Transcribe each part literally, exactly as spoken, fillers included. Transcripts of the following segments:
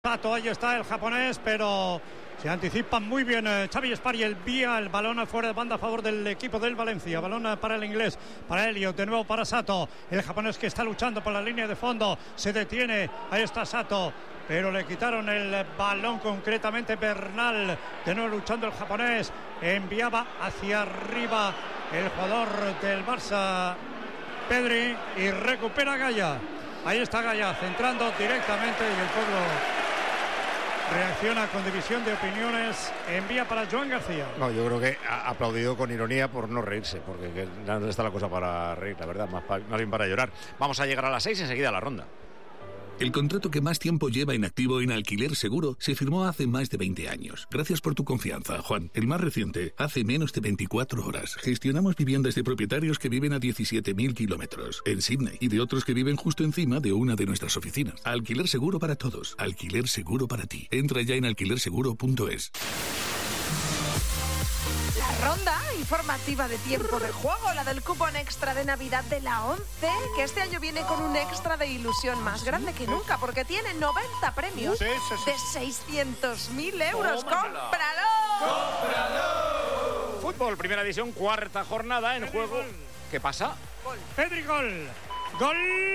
Sato, ahí está el japonés, pero se anticipa muy bien eh, Xavi Esparri, el vía el balón fuera de banda a favor del equipo del Valencia. Balón para el inglés, para Elliot, de nuevo para Sato, el japonés que está luchando por la línea de fondo, se detiene, ahí está Sato, pero le quitaron el balón, concretamente Bernal, de nuevo luchando el japonés, enviaba hacia arriba el jugador del Barça, Pedri, y recupera Gaya. Ahí está Gaya, centrando directamente, y el pueblo reacciona con división de opiniones. Envía para Joan García. No, yo creo que ha aplaudido con ironía por no reírse, porque que no está la cosa para reír, la verdad, más, más bien para llorar. Vamos a llegar a las seis, enseguida a la ronda. El contrato que más tiempo lleva inactivo en Alquiler Seguro se firmó hace más de veinte años. Gracias por tu confianza, Juan. El más reciente, hace menos de veinticuatro horas. Gestionamos viviendas de propietarios que viven a diecisiete mil kilómetros en Sydney y de otros que viven justo encima de una de nuestras oficinas. Alquiler Seguro para todos. Alquiler Seguro para ti. Entra ya en alquiler seguro punto es. La ronda informativa de tiempo de juego, la del cupón extra de Navidad de la ONCE, que este año viene con un extra de ilusión más grande que nunca, porque tiene noventa premios sí, sí, sí. de seiscientos mil euros. ¡Cómpralo! ¡Cómpralo! ¡Cómpralo! Fútbol, primera división, cuarta jornada en Pedri, juego. gol. ¿Qué pasa? Gol. Pedri, gol. Gol.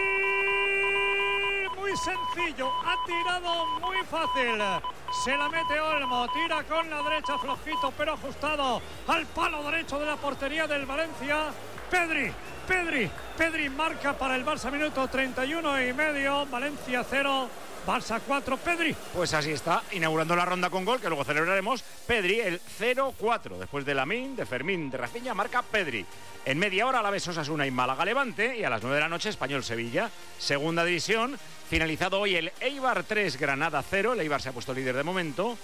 Muy sencillo, ha tirado muy fácil. Se la mete Olmo, tira con la derecha flojito pero ajustado al palo derecho de la portería del Valencia. Pedri, Pedri, Pedri marca para el Barça, minuto treinta y uno y medio. Valencia cero, Barça cuatro, Pedri. Pues así está, inaugurando la ronda con gol, que luego celebraremos. Pedri, el cero cuatro. Después de Lamine, de Fermín, de Rafinha, marca Pedri. En media hora, Alavés Osasuna y Málaga Levante. Y a las nueve de la noche, Español Sevilla. Segunda división, finalizado hoy el Eibar tres, Granada cero. El Eibar se ha puesto líder de momento.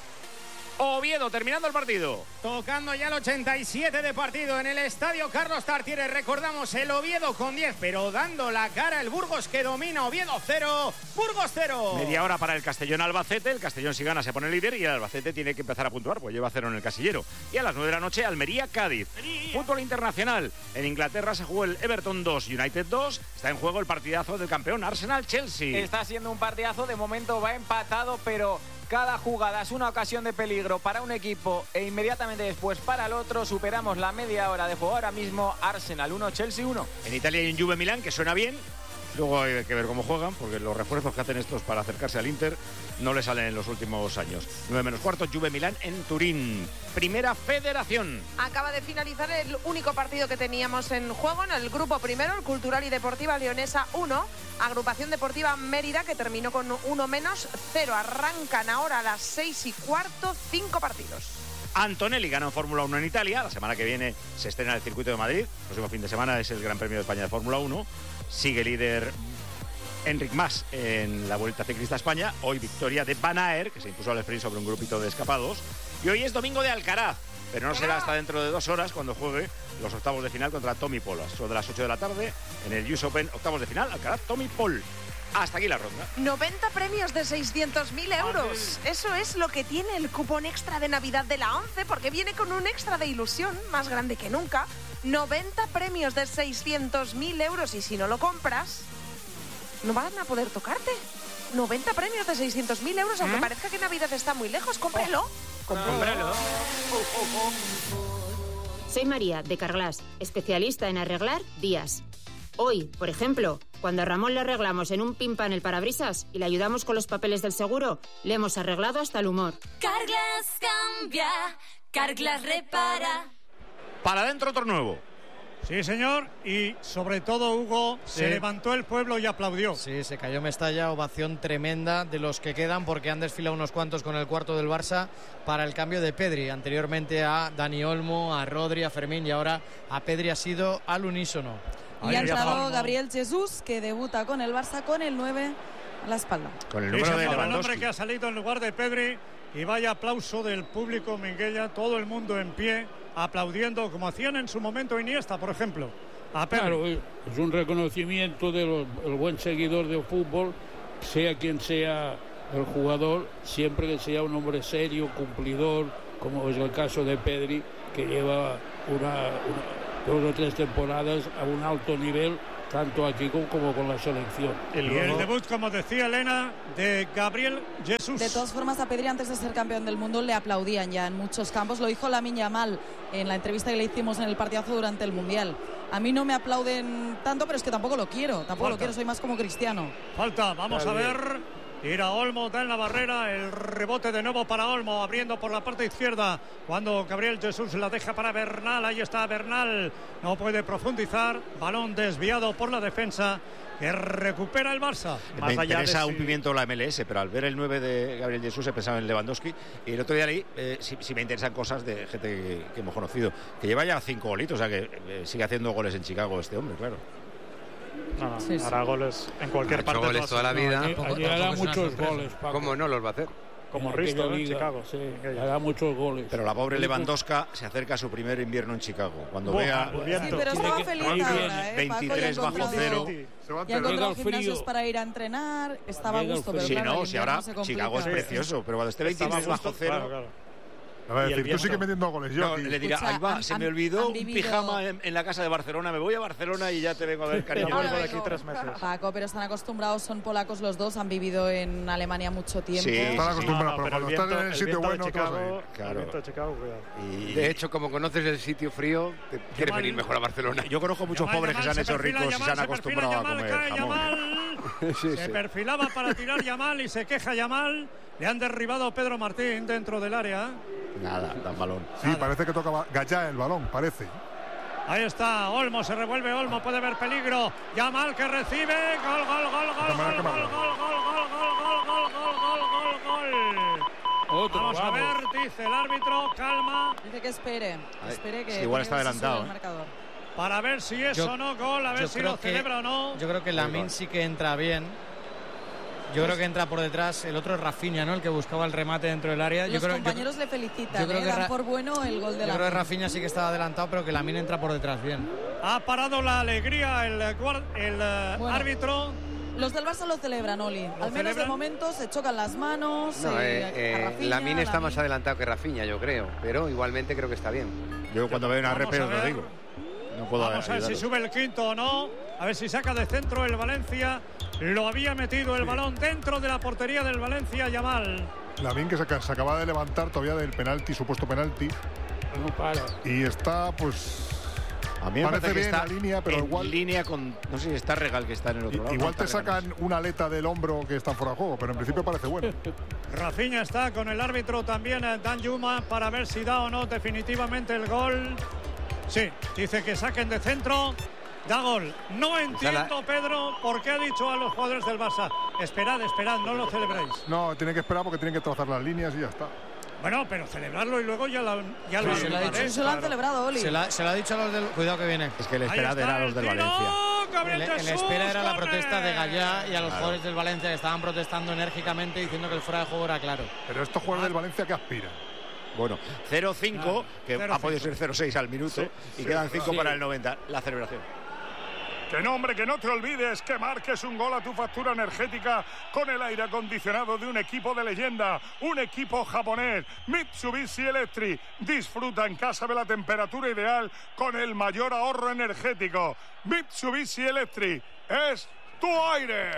Oviedo, terminando el partido. Tocando ya el ochenta y siete de partido en el estadio Carlos Tartiere. Recordamos el Oviedo con diez, pero dando la cara el Burgos, que domina. Oviedo cero, Burgos cero. Media hora para el Castellón Albacete. El Castellón, si gana, se pone líder, y el Albacete tiene que empezar a puntuar, pues lleva cero en el casillero. Y a las nueve de la noche, Almería Cádiz. Fútbol internacional. En Inglaterra se jugó el Everton dos, United dos. Está en juego el partidazo del campeón Arsenal Chelsea. Está siendo un partidazo, de momento va empatado, pero cada jugada es una ocasión de peligro para un equipo e inmediatamente después para el otro. Superamos la media hora de juego ahora mismo. Arsenal uno, Chelsea uno. En Italia hay un Juve Milán que suena bien. Luego hay que ver cómo juegan, porque los refuerzos que hacen estos para acercarse al Inter no le salen en los últimos años. nueve menos cuarto, Juve Milán en Turín. Primera Federación. Acaba de finalizar el único partido que teníamos en juego en el grupo primero, el Cultural y Deportiva Leonesa uno, Agrupación Deportiva Mérida, que terminó con uno menos cero. Arrancan ahora a las seis y cuarto, cinco partidos. Antonelli ganó en Fórmula uno en Italia. La semana que viene se estrena el Circuito de Madrid. El próximo fin de semana es el Gran Premio de España de Fórmula uno. Sigue líder Enric Mas en la Vuelta Ciclista a España. Hoy victoria de Van Aert, que se impuso al sprint sobre un grupito de escapados. Y hoy es domingo de Alcaraz, pero no será hasta dentro de dos horas cuando juegue los octavos de final contra Tommy Paul. Son de las ocho de la tarde en el U S Open, octavos de final, Alcaraz, Tommy Paul. Hasta aquí la ronda. noventa premios de seiscientos mil euros. Eso es lo que tiene el cupón extra de Navidad de la ONCE, porque viene con un extra de ilusión más grande que nunca. noventa premios de seiscientos mil euros, y si no lo compras, no van a poder tocarte. noventa premios de seiscientos mil euros, aunque ¿Eh? parezca que Navidad está muy lejos. Cómprelo. Oh. Cómprelo. Soy María, de Carglass, especialista en arreglar vías. Hoy, por ejemplo, cuando a Ramón le arreglamos en un pin pan el parabrisas y le ayudamos con los papeles del seguro, le hemos arreglado hasta el humor. Carglass cambia, Carglass repara. Para adentro otro nuevo. Sí, señor, y sobre todo, Hugo, sí. se levantó el pueblo y aplaudió. Sí, se cayó Mestalla, ovación tremenda de los que quedan, porque han desfilado unos cuantos con el cuarto del Barça para el cambio de Pedri. Anteriormente a Dani Olmo, a Rodri, a Fermín, y ahora a Pedri ha sido al unísono. Y ha entrado Gabriel Jesús, que debuta con el Barça con el nueve a la espalda. Con el número sí, de el Lewandowski. nombre que ha salido en lugar de Pedri, y vaya aplauso del público minguella, todo el mundo en pie, aplaudiendo como hacían en su momento Iniesta, por ejemplo. A Pedri. Claro, es un reconocimiento del buen seguidor del fútbol, sea quien sea el jugador, siempre que sea un hombre serio, cumplidor, como es el caso de Pedri, que lleva una, una dos o tres temporadas a un alto nivel tanto aquí como, como con la selección. Y el debut, como decía Elena, de Gabriel Jesús. De todas formas, a Pedri antes de ser campeón del mundo le aplaudían ya en muchos campos. Lo dijo Lamine Yamal en la entrevista que le hicimos en el partidazo durante el Mundial. A mí no me aplauden tanto, pero es que tampoco lo quiero. Tampoco Falta. lo quiero, soy más como Cristiano. Falta, vamos a ver. Tira Olmo, da en la barrera, el rebote de nuevo para Olmo, abriendo por la parte izquierda, cuando Gabriel Jesús la deja para Bernal, ahí está Bernal, no puede profundizar, balón desviado por la defensa, que recupera el Barça. Me Más allá interesa de un si... pimiento la M L S, pero al ver el nueve de Gabriel Jesús he pensado en Lewandowski, y el otro día leí, eh, si, si me interesan cosas de gente que, que hemos conocido, que lleva ya cinco golitos, o sea que eh, sigue haciendo goles en Chicago este hombre, claro. No, no, sí, sí. hará goles en cualquier ha parte. Hecho goles toda la vida. No, allí hará muchos goles, Paco. ¿Cómo no los va a hacer? Como En Risto aquella en liga, Chicago. Sí, hará muchos goles. Pero la pobre Lewandowski se acerca a su primer invierno en Chicago. Cuando Buah, vea muy Sí, bien. pero estaba feliz ahí ahora, viene. ¿eh? veintitrés Paco, bajo ya ha encontrado- cero. Ya ha encontrado Llega el gimnasios frío. para ir a entrenar, estaba a Llega el gusto, pero Sí, claro, no, el si invierno ahora se complica. Chicago es Sí. precioso, pero cuando esté Estaba veintitrés a gusto, bajo cero, claro, claro. A ver, Y el decir, tú viento. sigues metiendo goles, yo no, aquí. le dirá, Escucha, ahí va, han- se me han- olvidó han un vivido- pijama en, en la casa de Barcelona, me voy a Barcelona y ya te vengo a ver, cariño. No vuelvo de Vengo. aquí tres meses. Paco, pero están acostumbrados, son polacos los dos, han vivido en Alemania mucho tiempo. Sí, Están acostumbrados, No, no, pero cuando el estás viento- en el el sitio viento de bueno, te vas a ir. Chicago, Claro. el viento de Chicago, cuidado. Y De hecho, como conoces el sitio frío, te quieres Yamal- venir mejor a Barcelona. yo conozco muchos Yamal, pobres que se Yamal, han hecho perfila, ricos y se Yamal, han perfila, acostumbrado a Yamal, comer cae jamón. Yamal. Sí, Se sí. perfilaba para tirar Yamal y se queja Yamal. Le han derribado Pedro Martín dentro del área. Nada, dan balón. Sí, parece que toca Gallá el balón, parece. Ahí está, Olmo, se revuelve Olmo, puede haber peligro. Yamal que recibe, gol, gol, gol, gol, gol, Cámara, gol, cámara. gol, gol, gol, gol, gol, gol, gol, gol, gol, gol. Otro, Vamos a vamos. ver, dice el árbitro, calma, Dice que espere, Ay, espere que sí, igual tiene está que se sube adelantado, el ¿eh? marcador. para ver si es Yo- o no gol, a ver yo si creo lo que- celebra o no. Yo creo que Lamine sí que entra bien. Yo creo que entra por detrás. El otro es Rafinha, ¿no? El que buscaba el remate dentro del área. Yo Los creo, compañeros yo, le felicitan, yo creo ¿eh? que Dan Ra- por bueno el gol de yo la creo que Rafinha sí que estaba adelantado, pero que Lamine entra por detrás bien. Ha parado la alegría el, guard- el eh, Bueno. árbitro. Los del Barça lo celebran, Oli. Al menos de celebran? momento se chocan las manos. No, eh, eh, a eh, Rafinha, Lamine está Lamine. más adelantado que Rafinha, yo creo. Pero igualmente creo que está bien. Yo cuando veo una Vamos repe a os lo ver. digo. No puedo Vamos a ver si ayudaros. sube el quinto o no. A ver si saca de centro el Valencia. Lo había metido el balón dentro de la portería del Valencia, Yamal. Lamine que se, ac- se acaba de levantar todavía del penalti, supuesto penalti. No para. Y está, pues. A mí me parece parece que bien está la línea, pero en igual. línea con, no sé si está Regal que está en el otro i- lado. Igual no, te está Regal, sacan una aleta del hombro que está fuera de juego, pero en principio parece bueno. Rafinha está con el árbitro también, eh, Dan Yuma, para ver si da o no definitivamente el gol. Sí, dice que saquen de centro. Da gol. No entiendo, Pedro, por qué ha dicho a los jugadores del Barça: esperad, esperad, no lo celebréis. No, tienen que esperar porque tienen que trazar las líneas y ya está. Bueno, pero celebrarlo y luego ya, la, ya lo Sí, se lo ha anularé. dicho. Se lo han celebrado, Oli. Se la- se lo ha dicho a los del. Cuidado que viene. Es que el Ahí esperad está era a el los del tiro. Valencia. Gabriel El, el Jesús, espera era la córner. protesta de Gallá y a los Claro. jugadores del Valencia que estaban protestando enérgicamente diciendo que el fuera de juego era claro. Pero estos jugadores del Valencia que aspiran. Bueno, cero cinco, que cero ha podido cinco. ser cero seis al minuto, y quedan cinco para el noventa. La celebración. Que no, hombre, que no te olvides que marques un gol a tu factura energética con el aire acondicionado de un equipo de leyenda, un equipo japonés, Mitsubishi Electric. Disfruta en casa de la temperatura ideal con el mayor ahorro energético. Mitsubishi Electric es tu aire.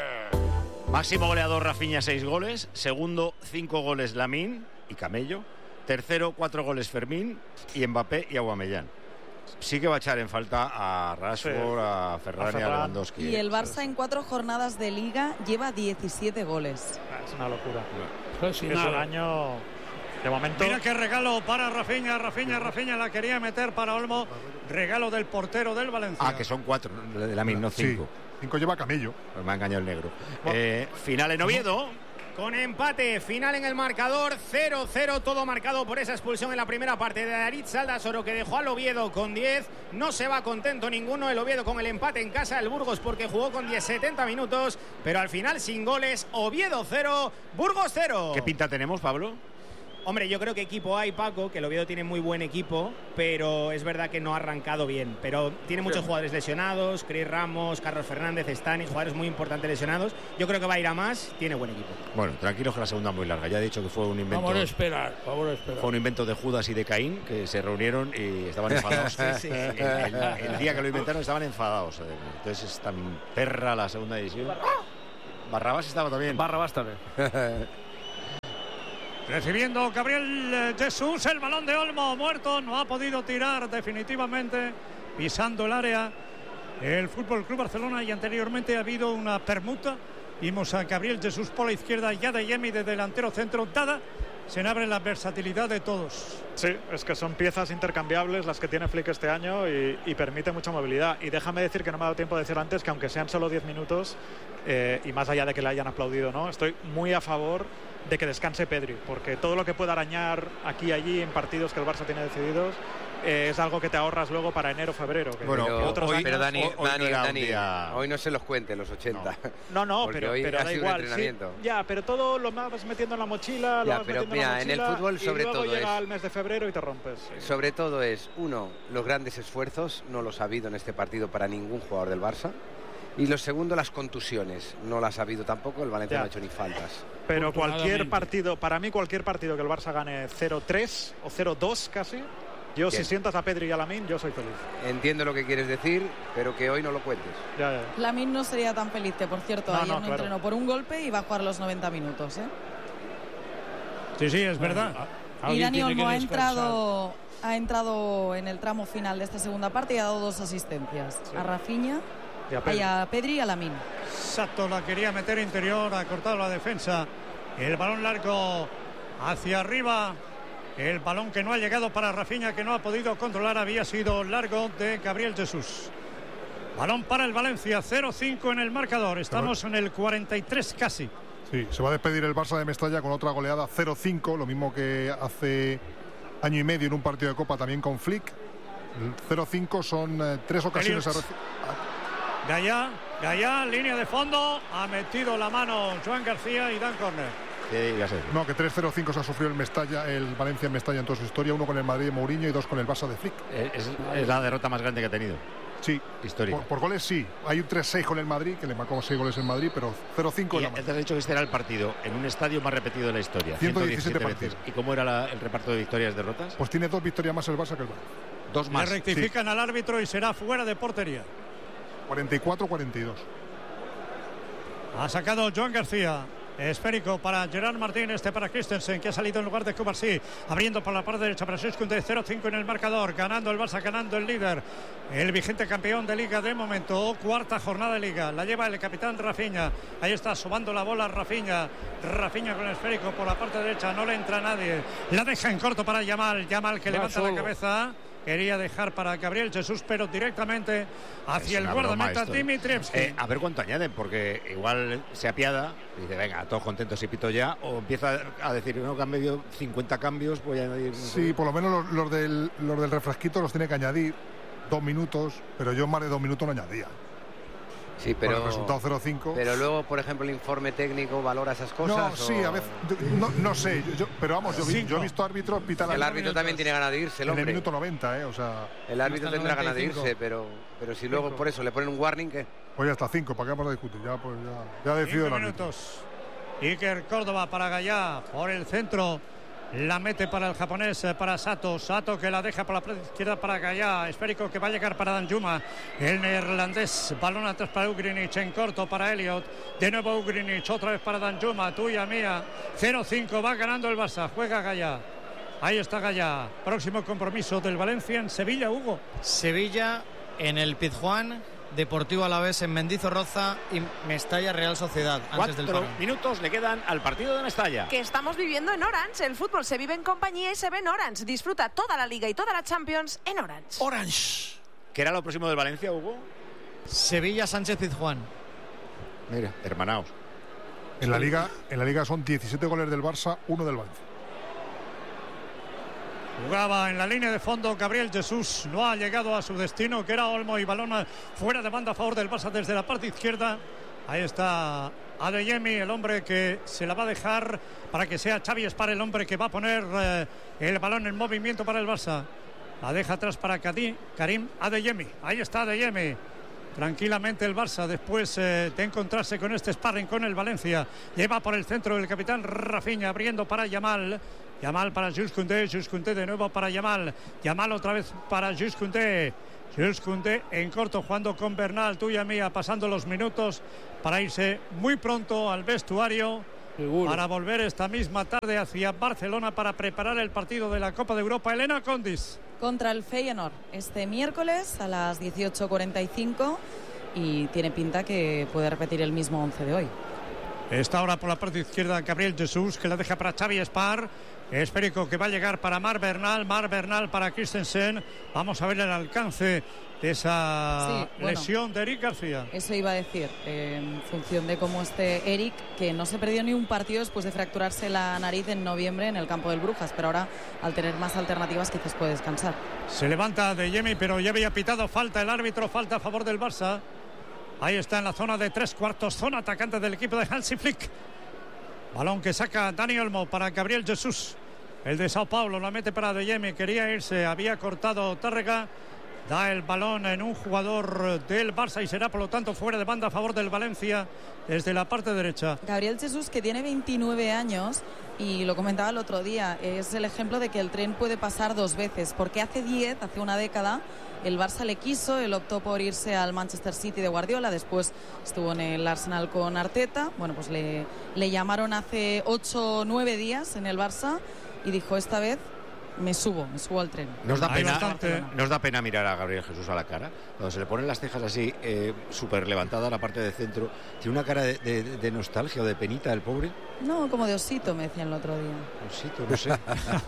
Máximo goleador Rafinha, seis goles. Segundo, cinco goles Lamine y Camello. Tercero, cuatro goles Fermín y Mbappé y Aubameyang. Sí que va a echar en falta a Rashford, Sí. a Ferran A y a Ferran. Lewandowski. Y el Barça en cuatro jornadas de Liga lleva diecisiete goles. Ah, Es una locura. Casi Es un nada. año de momento. Mira qué regalo para Rafinha, Rafinha, Rafinha la quería meter para Olmo. Regalo del portero del Valencia. Ah, que son cuatro de Lamine, no cinco. Sí, cinco lleva Camello. Pues me ha engañado el negro. Eh, final en Oviedo. Con empate final en el marcador, cero cero, todo marcado por esa expulsión en la primera parte de Aritz Aldasoro, que dejó al Oviedo con diez. No se va contento ninguno el Oviedo con el empate en casa del Burgos, porque jugó con diez, setenta minutos, pero al final sin goles. Oviedo cero, Burgos cero. ¿Qué pinta tenemos, Pablo? Hombre, yo creo que equipo hay, Paco, que el Oviedo tiene muy buen equipo, pero es verdad que no ha arrancado bien. Pero tiene muchos jugadores lesionados, Cris Ramos, Carlos Fernández, Stanis, jugadores muy importantes lesionados. Yo creo que va a ir a más, tiene buen equipo. Bueno, tranquilos que la segunda es muy larga. Ya he dicho que fue un invento. Vamos a esperar, vamos a esperar. Fue un invento de Judas y de Caín, que se reunieron y estaban enfadados. Sí, sí. El, el, el día que lo inventaron estaban enfadados. Entonces es tan perra la segunda edición. Barrabás estaba también. Barrabás también. Recibiendo Gabriel Jesús, el balón de Olmo, muerto, no ha podido tirar definitivamente, pisando el área el Fútbol Club Barcelona, y anteriormente ha habido una permuta. Vimos a Gabriel Jesús por la izquierda y a Adeyemi de delantero centro. Dada, se abre la versatilidad de todos. Sí, es que son piezas intercambiables las que tiene Flick este año y, y permite mucha movilidad. Y déjame decir que no me ha dado tiempo de decir antes que aunque sean solo diez minutos, eh, y más allá de que le hayan aplaudido, ¿no? Estoy muy a favor de que descanse Pedri, porque todo lo que pueda arañar aquí y allí en partidos que el Barça tiene decididos eh, es algo que te ahorras luego para enero, febrero. Que bueno, que pero, otros hoy, años, pero Dani, hoy, Dani, hoy, Dani día... hoy no se los cuente los ochenta. No, no, porque pero, hoy pero ha da sido igual. un entrenamiento. Sí, ya, pero todo lo vas metiendo en la mochila, ya, lo vas pero metiendo mira, en la mochila, en el fútbol sobre y luego todo llega es... el mes de febrero y te rompes. Sí. Sobre todo es, uno, los grandes esfuerzos, no los ha habido en este partido para ningún jugador del Barça. Y lo segundo, las contusiones. No las ha habido tampoco, el Valencia ya. no ha hecho ni faltas. Pero cualquier partido, para mí cualquier partido que el Barça gane cero tres o cero dos casi, yo Bien. si sientas a Pedri y a Lamine, yo soy feliz. Entiendo lo que quieres decir, pero que hoy no lo cuentes. Ya, ya. Lamine no sería tan feliz, que por cierto, no, ayer no, no claro. entrenó por un golpe y va a jugar los noventa minutos, ¿eh? Sí, sí, es verdad. Y Dani Olmo ha entrado, ha entrado en el tramo final de esta segunda parte y ha dado dos asistencias. Sí. A Rafinha y a, y a Pedri y a Lamine. Sato la quería meter interior, ha cortado la defensa. El balón largo hacia arriba. El balón que no ha llegado para Rafinha, que no ha podido controlar, había sido largo de Gabriel Jesús. Balón para el Valencia, cero cinco en el marcador. Estamos en el cuarenta y tres casi. Sí, se va a despedir el Barça de Mestalla con otra goleada cero cinco, lo mismo que hace año y medio en un partido de Copa también con Flick. cero cinco son eh, tres ocasiones a Gallá, Gallá, línea de fondo, ha metido la mano Joan García y dan córner. Sí, ya sé. No, que tres cero cinco se ha sufrido el Mestalla, el Valencia en Mestalla en toda su historia, uno con el Madrid de Mourinho y dos con el Barça de Flick. Es, es la derrota más grande que ha tenido. Sí, histórica. Por, por goles sí. Hay un tres seis con el Madrid, que le marcó seis goles en Madrid, pero cero cinco en la Antes has dicho que este era el partido en un estadio más repetido de la historia. ciento diecisiete veces. ¿Y cómo era la, el reparto de victorias y derrotas? Pues tiene dos victorias más el Barça que el Barça. Dos más. Le rectifican sí. al árbitro y será fuera de portería. cuarenta y cuatro cuarenta y dos. Ha sacado Joan García. Esférico para Gerard Martín, este para Christensen, que ha salido en lugar de Cubarsí, abriendo por la parte derecha para Sescunde, cero cinco en el marcador, ganando el Barça, ganando el líder, el vigente campeón de Liga de momento, cuarta jornada de Liga, la lleva el capitán Rafinha, ahí está sobando la bola Rafinha, Rafinha con el esférico por la parte derecha, no le entra nadie, la deja en corto para Yamal, Yamal que levanta la cabeza. Quería dejar para Gabriel Jesús, pero directamente hacia el guardameta Dimitrievski. Eh, a ver cuánto añaden, porque igual se apiada y dice, venga, todos contentos y pito ya, o empieza a decir, no, que han medio cincuenta cambios, voy a añadir... Sí, por lo menos los, los, del, los del refresquito los tiene que añadir dos minutos, pero yo más de dos minutos no añadía. Sí, pero, el resultado cero cinco. Pero luego, por ejemplo, el informe técnico valora esas cosas. No, o... sí, a veces, no, no sé, yo, yo, pero vamos, yo, vi, yo he visto árbitros pitar. El árbitro también tiene ganas de irse, el hombre. En el minuto noventa, eh, o sea. El árbitro tendrá ganas de irse, pero, pero si luego por eso le ponen un warning, ¿qué? Pues ya está, cinco, ¿para qué vamos a discutir? Ya, pues ya, ya decidido el árbitro. Minutos. Iker Córdoba para Gallá, por el centro. La mete para el japonés, para Sato. Sato que la deja por la izquierda para Gallá. Esférico que va a llegar para Danjuma. El neerlandés. Balón atrás para Ugrinic. En corto para Elliot. De nuevo Ugrinic. Otra vez para Danjuma. Tuya, mía. cero cinco. Va ganando el Barça. Juega Gallá. Ahí está Gallá. Próximo compromiso del Valencia en Sevilla, Hugo. Sevilla en el Pizjuán. Deportivo Alavés en Mendizorroza y Mestalla Real Sociedad. Antes del Cuatro minutos le quedan al partido de Mestalla. Que estamos viviendo en Orange. El fútbol se vive en compañía y se ve en Orange. Disfruta toda la Liga y toda la Champions en Orange. Orange. ¿Qué era lo próximo del Valencia, Hugo? Sevilla Sánchez Pizjuán. Mira, hermanaos. En la Liga, en la Liga son diecisiete goles del Barça, uno del Valencia. Jugaba en la línea de fondo Gabriel Jesús, no ha llegado a su destino, que era Olmo, y balón fuera de banda a favor del Barça desde la parte izquierda. Ahí está Adeyemi, el hombre que se la va a dejar para que sea Xavi Espar el hombre que va a poner eh, el balón en movimiento para el Barça. La deja atrás para Kadim, Karim Adeyemi. Ahí está Adeyemi. Tranquilamente el Barça, después eh, de encontrarse con este sparring con el Valencia, lleva por el centro el capitán Rafinha, abriendo para Yamal. Yamal para Jules Koundé, Jules Koundé de nuevo para Yamal. Yamal otra vez para Jules Koundé. Jules Koundé en corto, jugando con Bernal, tuya mía, pasando los minutos para irse muy pronto al vestuario. Seguro. Para volver esta misma tarde hacia Barcelona para preparar el partido de la Copa de Europa. Elena Condis. Contra el Feyenoord este miércoles a las dieciocho cuarenta y cinco y tiene pinta que puede repetir el mismo once de hoy. Está ahora por la parte izquierda Gabriel Jesús, que la deja para Xavi Espar. Esférico que va a llegar para Mar Bernal, Mar Bernal para Christensen. Vamos a ver el alcance de esa sí, bueno, lesión de Eric García. Eso iba a decir, eh, en función de cómo esté Eric, que no se perdió ni un partido después de fracturarse la nariz en noviembre en el campo del Brujas, pero ahora al tener más alternativas quizás puede descansar. Se levanta Adeyemi, pero ya había pitado falta el árbitro, falta a favor del Barça. Ahí está en la zona de tres cuartos, zona atacante del equipo de Hansi Flick. Balón que saca Dani Olmo para Gabriel Jesús. El de Sao Paulo la mete para Adeyemi, quería irse, había cortado Tárrega. Da el balón en un jugador del Barça y será por lo tanto fuera de banda a favor del Valencia desde la parte derecha. Gabriel Jesús, que tiene veintinueve años y lo comentaba el otro día, es el ejemplo de que el tren puede pasar dos veces, porque hace diez, hace una década, el Barça le quiso, él optó por irse al Manchester City de Guardiola, después estuvo en el Arsenal con Arteta, bueno, pues le, le llamaron hace ocho o nueve días en el Barça y dijo, esta vez me subo, me subo al tren. Nos da pena, nos da pena mirar a Gabriel Jesús a la cara, cuando se le ponen las cejas así, eh, súper levantada la parte de centro, tiene una cara de, de, de nostalgia o de penita el pobre. No, como de osito me decían el otro día. Osito, no sé.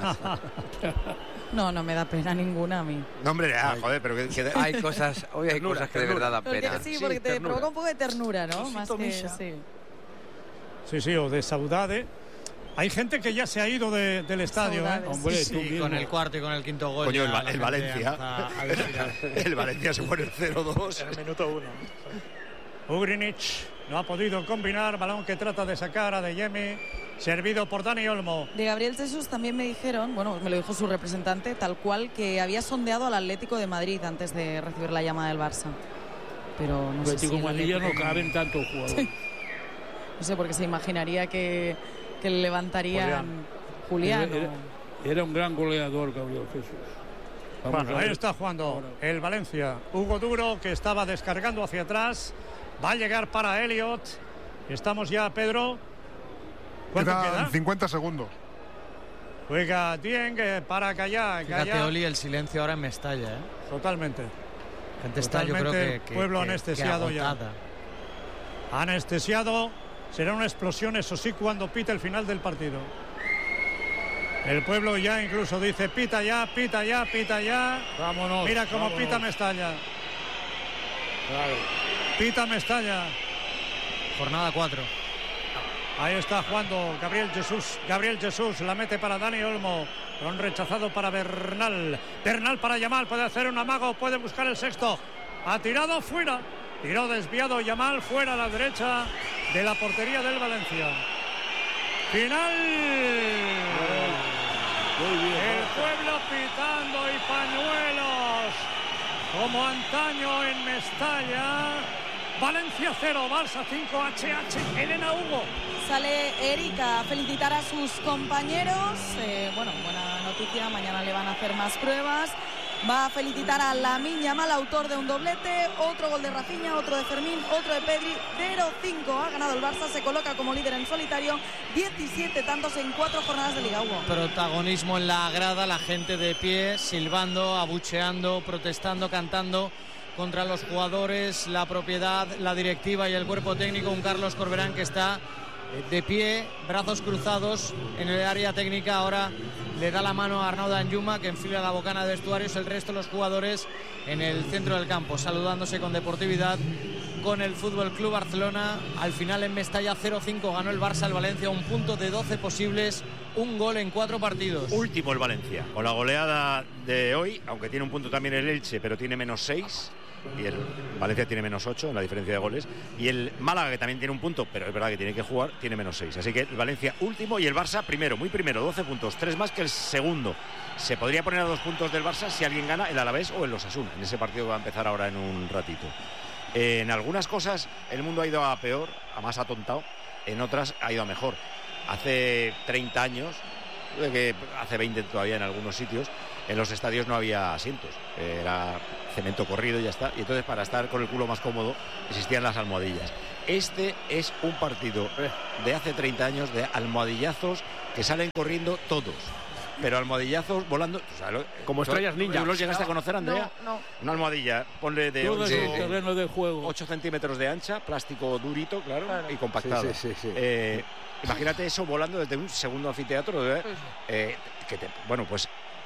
No, no me da pena ninguna a mí. No, hombre, ah, joder, pero que, que hay cosas, hoy hay ternura, cosas que ternura. de verdad dan porque, pena. sí, porque sí, te ternura. provoca un poco de ternura, ¿no? Osito Más que, misa. sí. Sí, sí, o de saudade. Hay gente que ya se ha ido de, del estadio, ¿eh? Hombre, sí, con el cuarto y con el quinto gol. Coño, el, el Valencia. El Valencia se pone el cero dos. En el minuto uno. Ugrinic no ha podido combinar, balón que trata de sacar a Adeyemi, servido por Dani Olmo. De Gabriel Jesús también me dijeron, bueno, me lo dijo su representante, tal cual, que había sondeado al Atlético de Madrid antes de recibir la llamada del Barça. Pero no sé si el Madrid ya no caben tantos jugadores. No sé, porque se imaginaría que, que le levantarían Julián. Era, era, era un gran goleador, Gabriel Jesús. Vamos bueno, ahí está jugando ahora el Valencia. Hugo Duro, que estaba descargando hacia atrás. Va a llegar para Elliot. Estamos ya, Pedro. ¿Cuánto queda? queda? cincuenta segundos. Juega Dieng eh, para Gallá. Fíjate, Oli, el silencio ahora en Mestalla, ¿eh? Totalmente. Gente está, yo creo que, que pueblo que, anestesiado que ya. Anestesiado. Será una explosión, eso sí, cuando pita el final del partido. El pueblo ya incluso dice, pita ya, pita ya, pita ya. Vámonos. Mira cómo vámonos. pita Mestalla. Claro. Pita Mestalla. Jornada cuatro. Ahí está jugando Gabriel Jesús. Gabriel Jesús la mete para Dani Olmo. Con rechazado para Bernal. Bernal para Yamal. Puede hacer un amago. Puede buscar el sexto. Ha tirado fuera. Tiró desviado Yamal fuera a la derecha de la portería del Valencia. Final. Muy bien. El pueblo pitando y pañuelos. Como antaño en Mestalla. Valencia cero, Barça cinco, H H. Elena Hugo. Sale Erika a felicitar a sus compañeros. Eh, bueno, buena noticia. Mañana le van a hacer más pruebas. Va a felicitar a Lamine Yamal, autor de un doblete, otro gol de Rafinha, otro de Fermín, otro de Pedri. Cero cinco ha ganado el Barça, se coloca como líder en solitario. diecisiete tantos en cuatro jornadas de Liga, Hugo. Protagonismo en la grada, la gente de pie, silbando, abucheando, protestando, cantando contra los jugadores, la propiedad, la directiva y el cuerpo técnico. Un Carlos Corberán que está de pie, brazos cruzados en el área técnica. Ahora le da la mano a Arnaud Danjuma, que enfila la bocana de vestuarios. El resto de los jugadores en el centro del campo, saludándose con deportividad con el Fútbol Club Barcelona. Al final en Mestalla cero cinco ganó el Barça al Valencia, un punto de doce posibles, un gol en cuatro partidos. Último el Valencia, con la goleada de hoy, aunque tiene un punto también el Elche, pero tiene menos seis. y el Valencia tiene menos ocho en la diferencia de goles, y el Málaga, que también tiene un punto, pero es verdad que tiene que jugar, tiene menos seis. Así que el Valencia último y el Barça primero, muy primero, doce puntos, tres más que el segundo. Se podría poner a dos puntos del Barça si alguien gana el Alavés o el Osasuna, en ese partido que va a empezar ahora en un ratito. Eh, en algunas cosas el mundo ha ido a peor, a más atontado, en otras ha ido a mejor. Hace treinta años, que hace veinte todavía en algunos sitios, en los estadios no había asientos, era cemento corrido y ya está, y entonces para estar con el culo más cómodo existían las almohadillas. Este es un partido de hace treinta años de almohadillazos que salen corriendo todos, pero almohadillazos volando, o sea, lo, como estrellas ninja. ¿Los llegaste no, a conocer, Andrea? No, no. Una almohadilla, ponle de terreno de juego. ocho centímetros de ancha, plástico durito, claro, claro. y compactado. Sí, sí, sí, sí. Eh, imagínate eso volando desde un segundo anfiteatro, ¿eh? Eh, que te, bueno, pues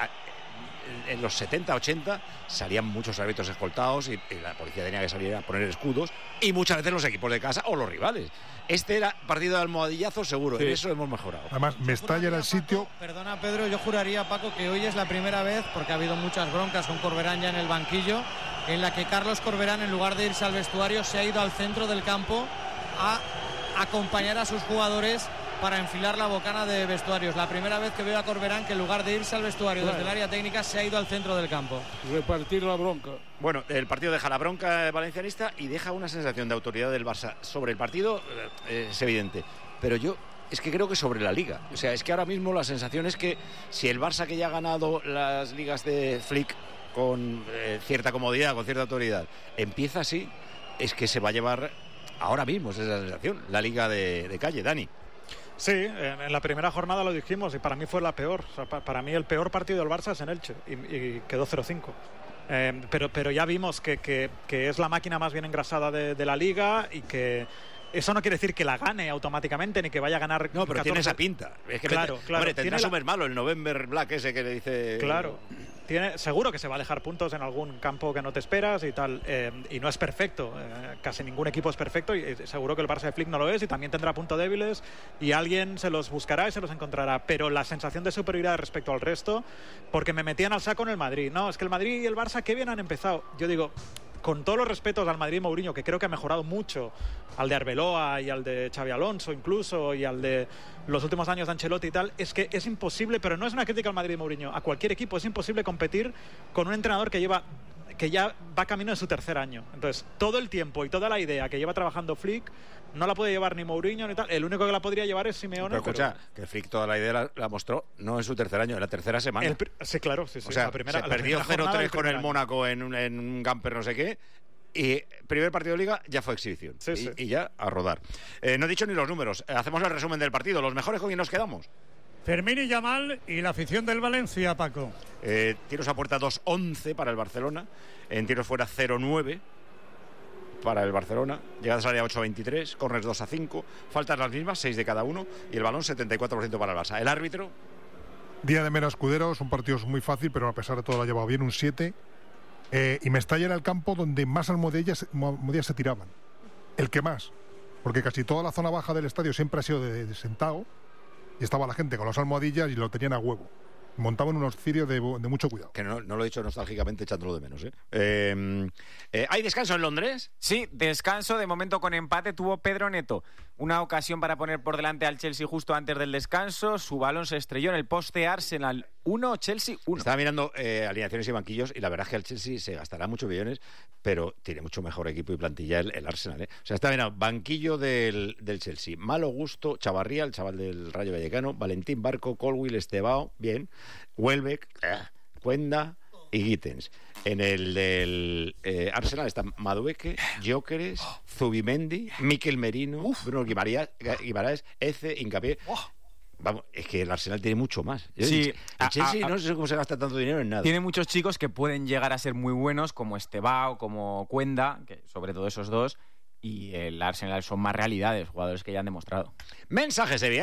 en los setenta, ochenta salían muchos árbitros escoltados y, y la policía tenía que salir a poner escudos, y muchas veces los equipos de casa o los rivales. Este era partido de almohadillazos seguro, sí. En eso hemos mejorado. Además, Mestalla era el sitio... Paco, perdona, Pedro, yo juraría, Paco, que hoy es la primera vez, porque ha habido muchas broncas con Corberán ya en el banquillo, en la que Carlos Corberán, en lugar de irse al vestuario, se ha ido al centro del campo a acompañar a sus jugadores para enfilar la bocana de vestuarios. La primera vez que veo a Corberán que en lugar de irse al vestuario claro. desde el área técnica se ha ido al centro del campo. Repartir la bronca. Bueno, el partido deja la bronca valencianista y deja una sensación de autoridad del Barça sobre el partido, eh, es evidente. Pero yo es que creo que sobre la Liga. O sea, es que ahora mismo la sensación es que si el Barça, que ya ha ganado las ligas de Flick con eh, cierta comodidad, con cierta autoridad, empieza así, es que se va a llevar ahora mismo, esa es la sensación, la Liga de, de calle. Dani. Sí, en la primera jornada lo dijimos y para mí fue la peor. O sea, para mí el peor partido del Barça es en Elche y, y quedó cero cinco. Eh, pero, pero ya vimos que, que, que es la máquina más bien engrasada de, de la Liga y que eso no quiere decir que la gane automáticamente ni que vaya a ganar. No, pero catorce... tiene esa pinta. Es que claro, mete... claro. Hombre, tendrá la... Sommer malo, el November Black ese que le dice. Claro. Tiene, seguro que se va a dejar puntos en algún campo que no te esperas y tal, eh, y no es perfecto, eh, casi ningún equipo es perfecto y eh, seguro que el Barça de Flick no lo es y también tendrá puntos débiles y alguien se los buscará y se los encontrará, pero la sensación de superioridad respecto al resto, porque me metían al saco en el Madrid, no, es que el Madrid y el Barça qué bien han empezado, yo digo, con todos los respetos al Madrid Mourinho, que creo que ha mejorado mucho, al de Arbeloa y al de Xabi Alonso incluso, y al de los últimos años de Ancelotti y tal, es que es imposible, pero no es una crítica al Madrid Mourinho, a cualquier equipo es imposible competir con un entrenador que lleva que ya va camino de su tercer año. Entonces, todo el tiempo y toda la idea que lleva trabajando Flick no la puede llevar ni Mourinho ni tal. El único que la podría llevar es Simeone. Pero escucha, pero... que Flick toda la idea la, la mostró no en su tercer año, en la tercera semana. El, sí, claro, sí, sí. O sea, la primera, se la perdió cero tres con el año. Mónaco en un, en un Gamper no sé qué. Y primer partido de Liga ya fue exhibición. Sí, y, sí. y ya a rodar. Eh, no he dicho ni los números. Eh, hacemos el resumen del partido. ¿Los mejores con quién nos quedamos? Fermín y Yamal y la afición del Valencia, Paco. Eh, tiros a puerta dos once para el Barcelona. En tiros fuera cero nueve para el Barcelona. Llegadas al área ocho veintitrés. Corners dos a cinco. Faltas las mismas, seis de cada uno. Y el balón setenta y cuatro por ciento para el Barça. El árbitro. Día de Mera Escudero. Es un partido muy fácil, pero a pesar de todo lo ha llevado bien. Un siete. Eh, y Mestalla era el campo donde más almohadillas, almohadillas se tiraban. El que más. Porque casi toda la zona baja del estadio siempre ha sido de, de sentado. Y estaba la gente con las almohadillas y lo tenían a huevo. Montaban unos cirios de, de mucho cuidado. Que no, no lo he dicho nostálgicamente echándolo de menos. ¿eh? Eh, eh, ¿Hay descanso en Londres? Sí, descanso. De momento con empate tuvo Pedro Neto. Una ocasión para poner por delante al Chelsea justo antes del descanso. Su balón se estrelló en el poste. Arsenal uno, Chelsea uno. Estaba mirando eh, alineaciones y banquillos y la verdad es que el Chelsea se gastará muchos millones, pero tiene mucho mejor equipo y plantilla el, el Arsenal. ¿eh? O sea, está mirando banquillo del, del Chelsea. Malo Gusto, Chavarría, el chaval del Rayo Vallecano, Valentín Barco, Colwill, Estebao, bien. Welbeck, eh, Cuenda y Gittens. En el del eh, Arsenal están Madueque, Gyökeres, Zubimendi, Mikel Merino, Uf. Bruno Guimaraes, Eze, Hincapié. Vamos, es que el Arsenal tiene mucho más. Sí, el Chelsea a, a, no sé cómo se gasta tanto dinero en nada. Tiene muchos chicos que pueden llegar a ser muy buenos, como Estebao, como Cuenda, que sobre todo esos dos, y el Arsenal son más realidades, jugadores que ya han demostrado. Mensaje, Sevilla.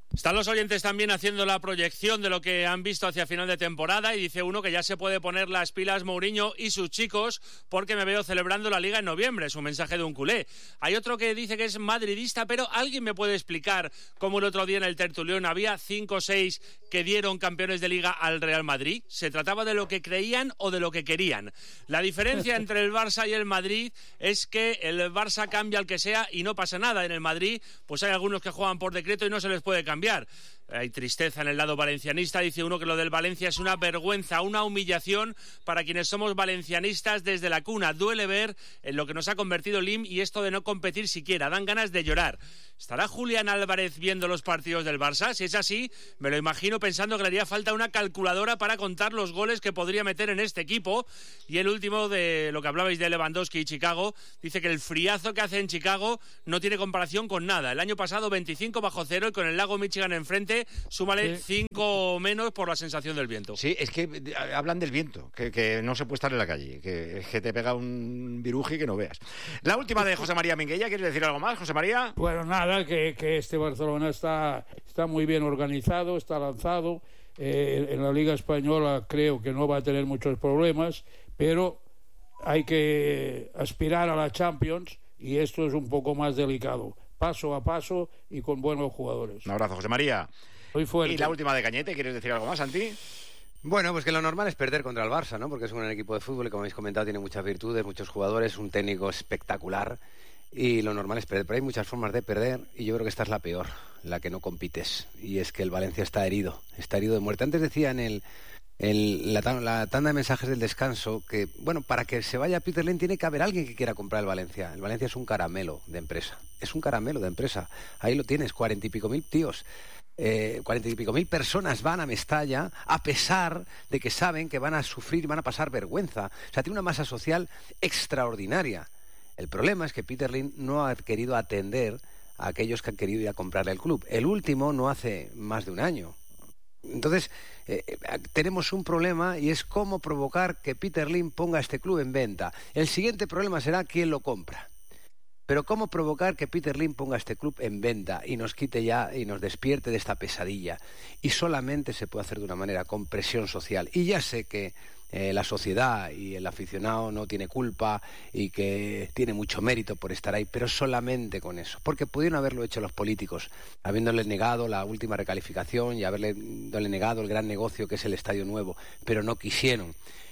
Están los oyentes también haciendo la proyección de lo que han visto hacia final de temporada y dice uno que ya se puede poner las pilas Mourinho y sus chicos porque me veo celebrando la Liga en noviembre, es un mensaje de un culé. Hay otro que dice que es madridista, pero ¿alguien me puede explicar cómo el otro día en el tertulión había cinco o seis que dieron campeones de Liga al Real Madrid? ¿Se trataba de lo que creían o de lo que querían? La diferencia entre el Barça y el Madrid es que el Barça cambia al que sea y no pasa nada. En el Madrid pues hay algunos que juegan por decreto y no se les puede cambiar. Hay tristeza en el lado valencianista, dice uno que lo del Valencia es una vergüenza, una humillación para quienes somos valencianistas desde la cuna. Duele ver en lo que nos ha convertido Lim y esto de no competir siquiera, dan ganas de llorar. ¿Estará Julián Álvarez viendo los partidos del Barça? Si es así, me lo imagino pensando que le haría falta una calculadora para contar los goles que podría meter en este equipo. Y el último, de lo que hablabais de Lewandowski y Chicago, dice que el friazo que hace en Chicago no tiene comparación con nada. El año pasado veinticinco bajo cero y con el lago Michigan enfrente, súmale cinco sí. menos por la sensación del viento. Sí, es que hablan del viento, que, que no se puede estar en la calle, que, que te pega un viruji que no veas. La última de José María Minguella, ¿quieres decir algo más, José María? Bueno, nada. Que, que este Barcelona está, está muy bien organizado, está lanzado. Eh, en la Liga Española creo que no va a tener muchos problemas, pero hay que aspirar a la Champions y esto es un poco más delicado. Paso a paso y con buenos jugadores. Un abrazo, José María. Muy fuerte. Y la última de Cañete, ¿quieres decir algo más, Santi? Bueno, pues que lo normal es perder contra el Barça, ¿no? Porque es un equipo de fútbol y, como habéis comentado, tiene muchas virtudes, muchos jugadores, un técnico espectacular. Y lo normal es perder, pero hay muchas formas de perder y yo creo que esta es la peor, la que no compites. Y es que el Valencia está herido, está herido de muerte. Antes decía en el, el, la, la tanda de mensajes del descanso que, bueno, para que se vaya Peter Lim tiene que haber alguien que quiera comprar el Valencia. El Valencia es un caramelo de empresa, es un caramelo de empresa. Ahí lo tienes, cuarenta y pico mil tíos. Eh, cuarenta y pico mil personas van a Mestalla a pesar de que saben que van a sufrir y van a pasar vergüenza. O sea, tiene una masa social extraordinaria. El problema es que Peter Lim no ha querido atender a aquellos que han querido ir a comprarle el club. El último no hace más de un año. Entonces, eh, tenemos un problema y es cómo provocar que Peter Lim ponga este club en venta. El siguiente problema será quién lo compra. Pero cómo provocar que Peter Lim ponga este club en venta y nos quite ya y nos despierte de esta pesadilla. Y solamente se puede hacer de una manera con presión social. Y ya sé que Eh, la sociedad y el aficionado no tiene culpa y que tiene mucho mérito por estar ahí, pero solamente con eso, porque pudieron haberlo hecho los políticos, habiéndoles negado la última recalificación y haberle negado el gran negocio que es el Estadio Nuevo, pero no quisieron.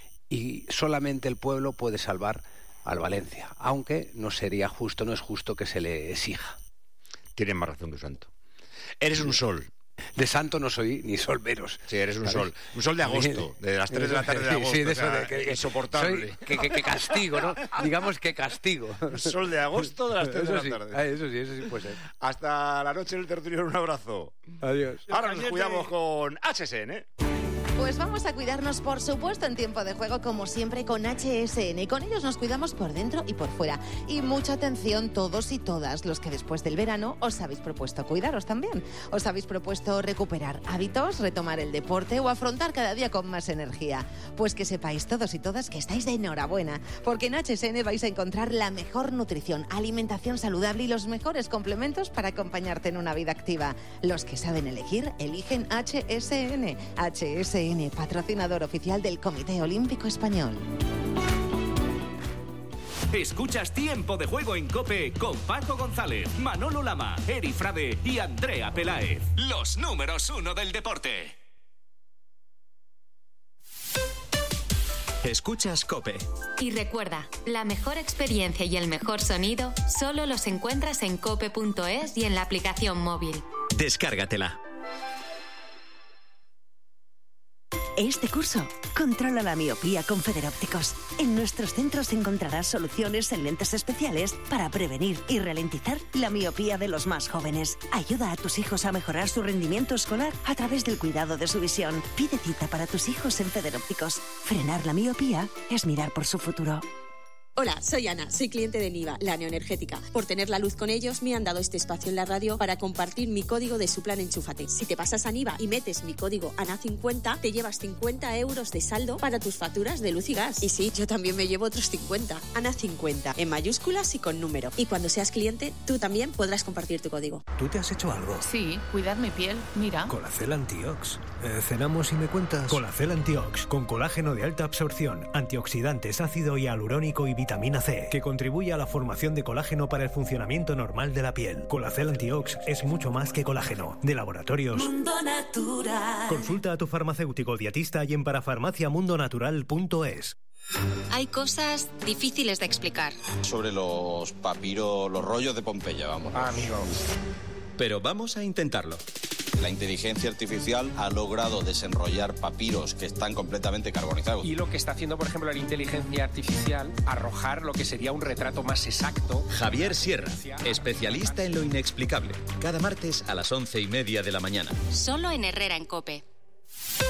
Y solamente el pueblo puede salvar al Valencia, aunque no sería justo, no es justo que se le exija. Tienes más razón que santo. Eres un sol. De santo no soy ni sol menos. Sí, eres un sol. Un sol de agosto, de las tres de la tarde de agosto. Sí, de eso, o sea, de que, insoportable. Soy, que, que, que castigo, ¿no? Digamos que castigo. Un sol de agosto de las tres eso de la sí, tarde. Eso sí, eso sí puede ser. Hasta la noche del tertulión, un abrazo. Adiós. Ahora nos cuidamos con H S N. Pues vamos a cuidarnos, por supuesto, en tiempo de juego, como siempre, con H S N. Y con ellos nos cuidamos por dentro y por fuera. Y mucha atención todos y todas los que después del verano os habéis propuesto cuidaros también. Os habéis propuesto recuperar hábitos, retomar el deporte o afrontar cada día con más energía. Pues que sepáis todos y todas que estáis de enhorabuena, porque en H S N vais a encontrar la mejor nutrición, alimentación saludable y los mejores complementos para acompañarte en una vida activa. Los que saben elegir, eligen H S N. H S N. Patrocinador oficial del Comité Olímpico Español. Escuchas Tiempo de Juego en COPE con Paco González, Manolo Lama, Eri Frade y Andrea Peláez. Los números uno del deporte. Escuchas COPE. Y recuerda, la mejor experiencia y el mejor sonido solo los encuentras en cope punto es y en la aplicación móvil. Descárgatela. Este curso, controla la miopía con Federópticos. En nuestros centros encontrarás soluciones en lentes especiales para prevenir y ralentizar la miopía de los más jóvenes. Ayuda a tus hijos a mejorar su rendimiento escolar a través del cuidado de su visión. Pide cita para tus hijos en Federópticos. Frenar la miopía es mirar por su futuro. Hola, soy Ana, soy cliente de Niva, la neoenergética. Por tener la luz con ellos me han dado este espacio en la radio para compartir mi código de su plan Enchúfate. Si te pasas a Niva y metes mi código A N A cincuenta, te llevas cincuenta euros de saldo para tus facturas de luz y gas. Y sí, yo también me llevo otros cincuenta. A N A cincuenta, en mayúsculas y con número. Y cuando seas cliente, tú también podrás compartir tu código. ¿Tú te has hecho algo? Sí, cuidar mi piel, mira. Colacel Antiox. Eh, ¿Cenamos y me cuentas? Colacel Antiox, con colágeno de alta absorción, antioxidantes, ácido hialurónico y vitamina C, que contribuye a la formación de colágeno para el funcionamiento normal de la piel. Colacel Antiox es mucho más que colágeno. De Laboratorios Mundo Natural. Consulta a tu farmacéutico dietista y en parafarmacia mundo natural punto es. Hay cosas difíciles de explicar. Sobre los papiros, los rollos de Pompeya, vamos. Ah, amigo. Pero vamos a intentarlo. La inteligencia artificial ha logrado desenrollar papiros que están completamente carbonizados. Y lo que está haciendo, por ejemplo, la inteligencia artificial, arrojar lo que sería un retrato más exacto. Javier Sierra, especialista en lo inexplicable. Cada martes a las once y media de la mañana. Solo en Herrera en COPE.